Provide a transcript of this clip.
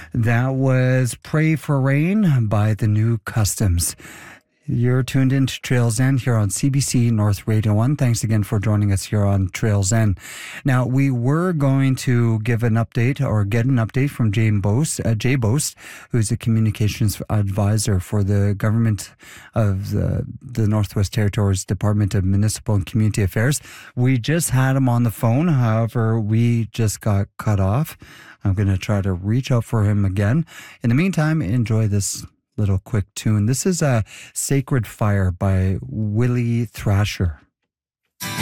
That was Pray for Rain by the New Customs. You're tuned in to Trails End here on CBC North Radio 1. Thanks again for joining us here on Trails End. Now, we were going to give an update or get an update from Jay Boast, who's a communications advisor for the government of the Northwest Territories Department of Municipal and Community Affairs. We just had him on the phone. However, we just got cut off. I'm going to try to reach out for him again. In the meantime, enjoy this little quick tune. This is a Sacred Fire by Willie Thrasher.